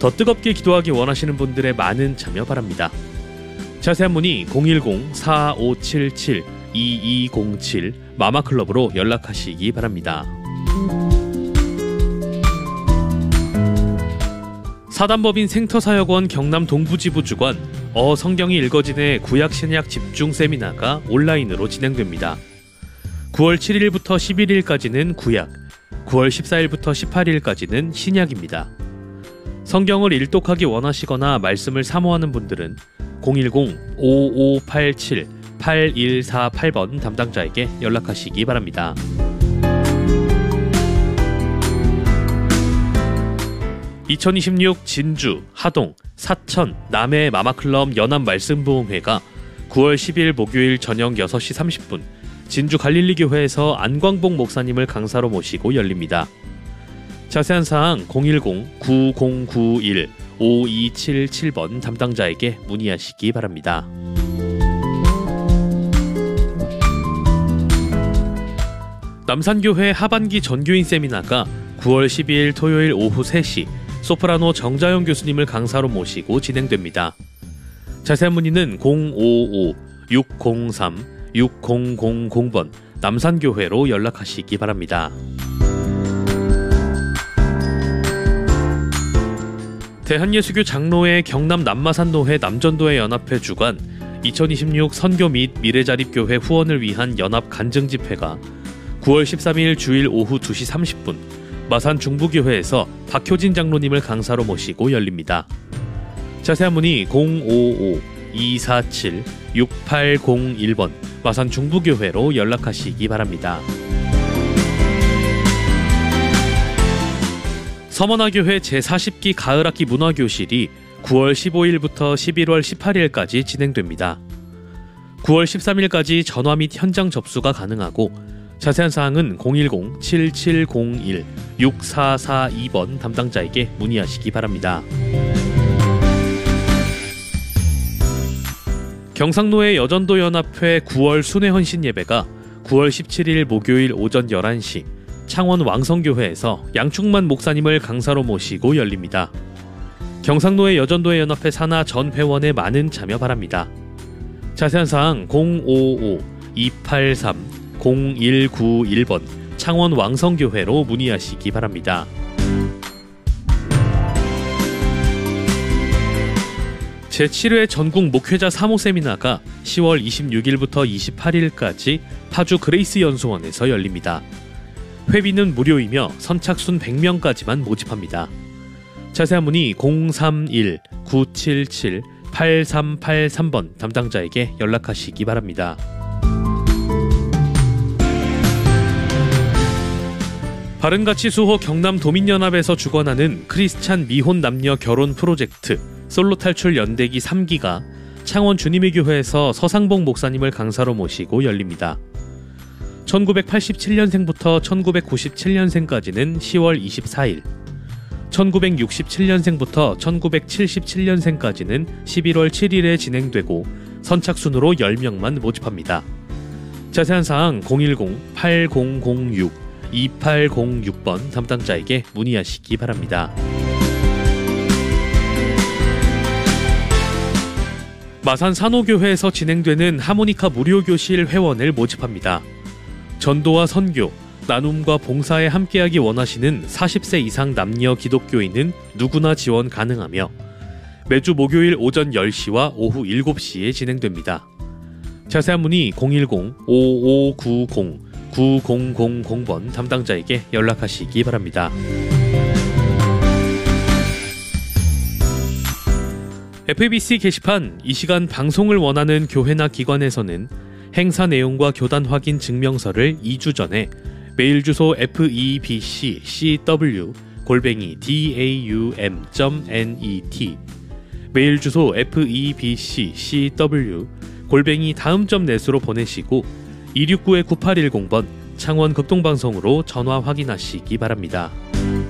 더 뜨겁게 기도하기 원하시는 분들의 많은 참여 바랍니다. 자세한 문의 010-4577-2207 마마클럽으로 연락하시기 바랍니다. 사단법인 생터사역원 경남 동부지부 주관 성경이 읽어진의 구약신약 집중 세미나가 온라인으로 진행됩니다. 9월 7일부터 11일까지는 구약, 9월 14일부터 18일까지는 신약입니다. 성경을 일독하기 원하시거나 말씀을 사모하는 분들은 010-5587-8148번 담당자에게 연락하시기 바랍니다. (2026) 진주, 하동, 사천, 남해 마마클럽 연합말씀부흥회가 9월 10일 목요일 저녁 6시 30분 진주 갈릴리교회에서 안광복 목사님을 강사로 모시고 열립니다. 자세한 사항 010-9091-5277번 담당자에게 문의하시기 바랍니다. 남산교회 하반기 전교인 세미나가 9월 12일 토요일 오후 3시 소프라노 정자영 교수님을 강사로 모시고 진행됩니다. 자세한 문의는 055-603-6000번 남산교회로 연락하시기 바랍니다. 대한예수교 장로회 경남 남마산노회 남전도회 연합회 주관 2026 선교 및 미래자립교회 후원을 위한 연합 간증집회가 9월 13일 주일 오후 2시 30분 마산 중부교회에서 박효진 장로님을 강사로 모시고 열립니다. 자세한 문의 055-247-6801번 마산 중부교회로 연락하시기 바랍니다. 서머나교회 제40기 가을학기 문화교실이 9월 15일부터 11월 18일까지 진행됩니다. 9월 13일까지 전화 및 현장 접수가 가능하고 자세한 사항은 010-7701-6442번 담당자에게 문의하시기 바랍니다. 경상도의 여전도연합회 9월 순회헌신 예배가 9월 17일 목요일 오전 11시 창원 왕성교회에서 양충만 목사님을 강사로 모시고 열립니다. 경상도의 여전도의 연합회 산하 전 회원의 많은 참여 바랍니다. 자세한 사항 055-283-0191번 창원 왕성교회로 문의하시기 바랍니다. 제7회 전국 목회자 사모 세미나가 10월 26일부터 28일까지 파주 그레이스 연수원에서 열립니다. 회비는 무료이며 선착순 100명까지만 모집합니다. 자세한 문의 031-977-8383번 담당자에게 연락하시기 바랍니다. 바른가치 수호 경남 도민연합에서 주관하는 크리스찬 미혼 남녀 결혼 프로젝트 솔로 탈출 연대기 3기가 창원 주님의 교회에서 서상복 목사님을 강사로 모시고 열립니다. 1987년생부터 1997년생까지는 10월 24일, 1967년생부터 1977년생까지는 11월 7일에 진행되고 선착순으로 10명만 모집합니다. 자세한 사항 010-8006-2806번 담당자에게 문의하시기 바랍니다. 마산 산호교회에서 진행되는 하모니카 무료교실 회원을 모집합니다. 전도와 선교, 나눔과 봉사에 함께하기 원하시는 40세 이상 남녀 기독교인은 누구나 지원 가능하며 매주 목요일 오전 10시와 오후 7시에 진행됩니다. 자세한 문의 010-5590-9000번 담당자에게 연락하시기 바랍니다. FABC 게시판 이 시간 방송을 원하는 교회나 기관에서는 행사 내용과 교단 확인 증명서를 2주 전에 메일 주소 febcw@daum.net 메일 주소 febcw@daum.net으로 보내시고 269-9810번 창원 극동방송으로 전화 확인하시기 바랍니다.